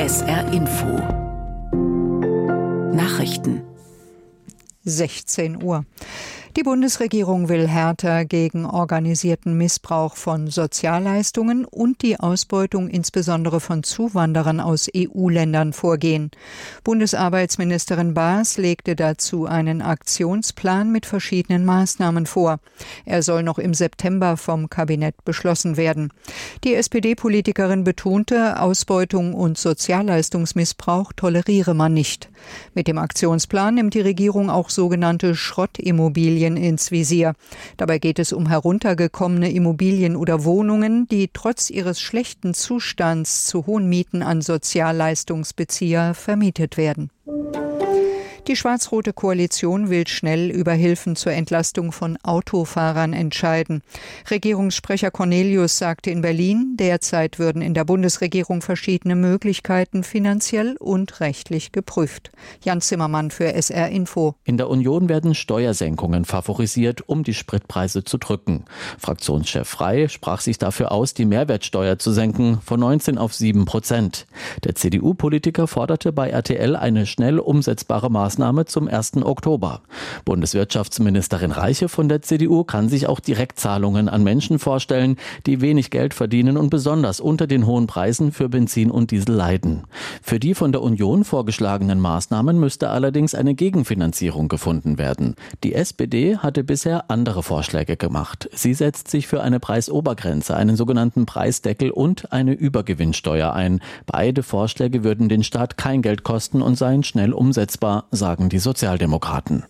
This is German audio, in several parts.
SR Info Nachrichten 16 Uhr. Die Bundesregierung will härter gegen organisierten Missbrauch von Sozialleistungen und die Ausbeutung insbesondere von Zuwanderern aus EU-Ländern vorgehen. Bundesarbeitsministerin Baas legte dazu einen Aktionsplan mit verschiedenen Maßnahmen vor. Er soll noch im September vom Kabinett beschlossen werden. Die SPD-Politikerin betonte, Ausbeutung und Sozialleistungsmissbrauch toleriere man nicht. Mit dem Aktionsplan nimmt die Regierung auch sogenannte Schrottimmobilien ins Visier. Dabei geht es um heruntergekommene Immobilien oder Wohnungen, die trotz ihres schlechten Zustands zu hohen Mieten an Sozialleistungsbezieher vermietet werden. Die schwarz-rote Koalition will schnell über Hilfen zur Entlastung von Autofahrern entscheiden. Regierungssprecher Cornelius sagte in Berlin, derzeit würden in der Bundesregierung verschiedene Möglichkeiten finanziell und rechtlich geprüft. Jan Zimmermann für SR Info. In der Union werden Steuersenkungen favorisiert, um die Spritpreise zu drücken. Fraktionschef Frey sprach sich dafür aus, die Mehrwertsteuer zu senken von 19 auf 7%. Der CDU-Politiker forderte bei RTL eine schnell umsetzbare Maßnahme zum 1. Oktober. Bundeswirtschaftsministerin Reiche von der CDU kann sich auch Direktzahlungen an Menschen vorstellen, die wenig Geld verdienen und besonders unter den hohen Preisen für Benzin und Diesel leiden. Für die von der Union vorgeschlagenen Maßnahmen müsste allerdings eine Gegenfinanzierung gefunden werden. Die SPD hatte bisher andere Vorschläge gemacht. Sie setzt sich für eine Preisobergrenze, einen sogenannten Preisdeckel und eine Übergewinnsteuer ein. Beide Vorschläge würden den Staat kein Geld kosten und seien schnell umsetzbar, sagen die Sozialdemokraten.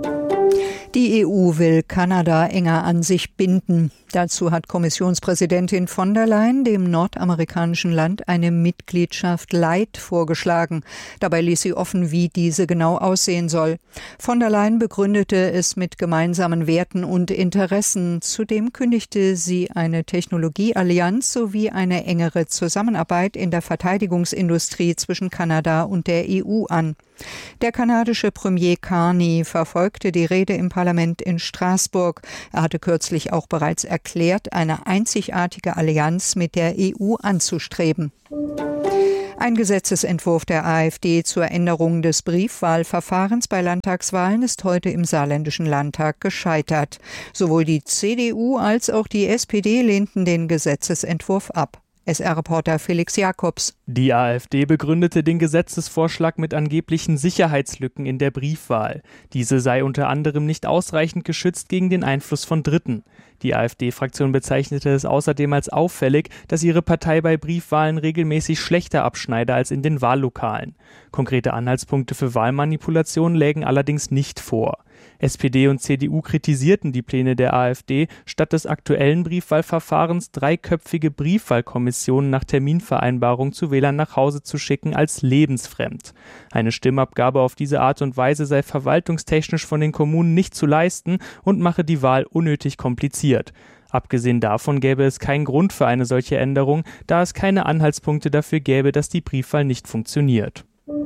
Die EU will Kanada enger an sich binden. Dazu hat Kommissionspräsidentin von der Leyen dem nordamerikanischen Land eine Mitgliedschaft Light vorgeschlagen. Dabei ließ sie offen, wie diese genau aussehen soll. Von der Leyen begründete es mit gemeinsamen Werten und Interessen. Zudem kündigte sie eine Technologieallianz sowie eine engere Zusammenarbeit in der Verteidigungsindustrie zwischen Kanada und der EU an. Der kanadische Premier Carney verfolgte die Rede im Parlament in Straßburg. Er hatte kürzlich auch bereits erklärt, eine einzigartige Allianz mit der EU anzustreben. Ein Gesetzesentwurf der AfD zur Änderung des Briefwahlverfahrens bei Landtagswahlen ist heute im Saarländischen Landtag gescheitert. Sowohl die CDU als auch die SPD lehnten den Gesetzesentwurf ab. SR-Reporter Felix Jakobs. Die AfD begründete den Gesetzesvorschlag mit angeblichen Sicherheitslücken in der Briefwahl. Diese sei unter anderem nicht ausreichend geschützt gegen den Einfluss von Dritten. Die AfD-Fraktion bezeichnete es außerdem als auffällig, dass ihre Partei bei Briefwahlen regelmäßig schlechter abschneide als in den Wahllokalen. Konkrete Anhaltspunkte für Wahlmanipulationen lägen allerdings nicht vor. SPD und CDU kritisierten die Pläne der AfD, statt des aktuellen Briefwahlverfahrens 3-köpfige Briefwahlkommissionen nach Terminvereinbarung zu Wählern nach Hause zu schicken, als lebensfremd. Eine Stimmabgabe auf diese Art und Weise sei verwaltungstechnisch von den Kommunen nicht zu leisten und mache die Wahl unnötig kompliziert. Abgesehen davon gäbe es keinen Grund für eine solche Änderung, da es keine Anhaltspunkte dafür gäbe, dass die Briefwahl nicht funktioniert.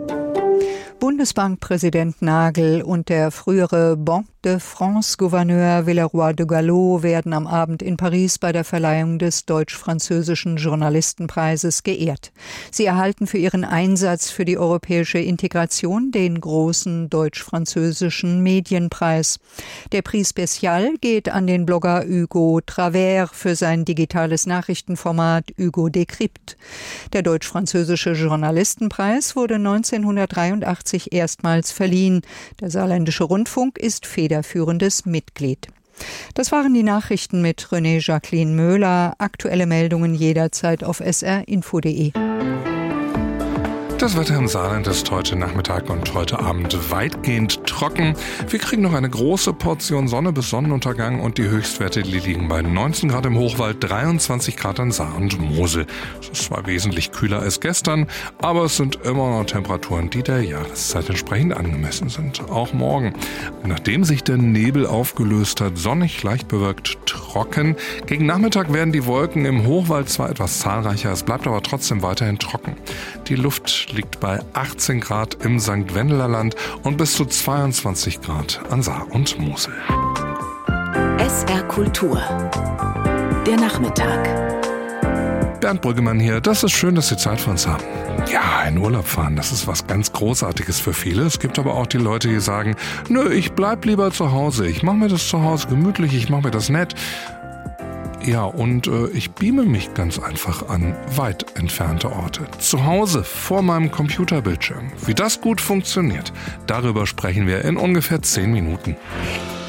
Bundesbankpräsident Nagel und der frühere Banque de France-Gouverneur Villeroy de Galhau werden am Abend in Paris bei der Verleihung des deutsch-französischen Journalistenpreises geehrt. Sie erhalten für ihren Einsatz für die europäische Integration den großen deutsch-französischen Medienpreis. Der Prix Spécial geht an den Blogger Hugo Travers für sein digitales Nachrichtenformat Hugo Décrypte. Der deutsch-französische Journalistenpreis wurde 1983 erstmals verliehen. Der Saarländische Rundfunk ist federführendes Mitglied. Das waren die Nachrichten mit René Jacqueline Möhler. Aktuelle Meldungen jederzeit auf srinfo.de. Das Wetter im Saarland ist heute Nachmittag und heute Abend weitgehend trocken. Wir kriegen noch eine große Portion Sonne bis Sonnenuntergang und die Höchstwerte liegen bei 19 Grad im Hochwald, 23 Grad an Saar und Mosel. Es ist zwar wesentlich kühler als gestern, aber es sind immer noch Temperaturen, die der Jahreszeit entsprechend angemessen sind. Auch morgen. Nachdem sich der Nebel aufgelöst hat, sonnig, leicht bewölkt, trocken. Gegen Nachmittag werden die Wolken im Hochwald zwar etwas zahlreicher, es bleibt aber trotzdem weiterhin trocken. Die Luft liegt bei 18 Grad im St. Wendeler Land und bis zu 22 Grad an Saar und Mosel. SR Kultur. Der Nachmittag. Bernd Brüggemann hier. Das ist schön, dass Sie Zeit für uns haben. Ja, in Urlaub fahren, das ist was ganz Großartiges für viele. Es gibt aber auch die Leute, die sagen, nö, ich bleib lieber zu Hause. Ich mache mir das zu Hause gemütlich, ich mache mir das nett. Ja, und ich beame mich ganz einfach an weit entfernte Orte. Zu Hause, vor meinem Computerbildschirm. Wie das gut funktioniert, darüber sprechen wir in ungefähr 10 Minuten.